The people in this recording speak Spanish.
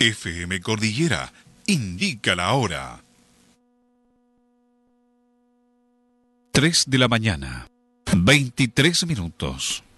FM Cordillera indica la hora. 3 de la mañana, 23 minutos.